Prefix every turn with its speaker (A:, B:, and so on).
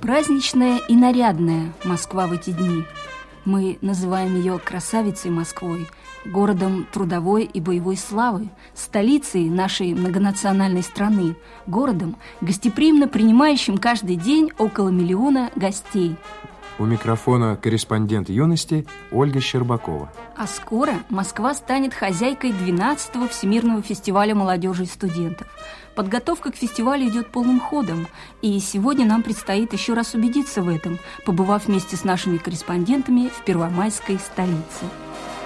A: Праздничная и нарядная Москва в эти дни. Мы называем ее красавицей Москвой, городом трудовой и боевой славы, столицей нашей многонациональной страны, городом, гостеприимно принимающим каждый день около 1 миллиона гостей.
B: У микрофона корреспондент «Юности» Ольга Щербакова.
A: А скоро Москва станет хозяйкой 12-го Всемирного фестиваля молодежи и студентов. Подготовка к фестивалю идет полным ходом, и сегодня нам предстоит еще раз убедиться в этом, побывав вместе с нашими корреспондентами в первомайской столице.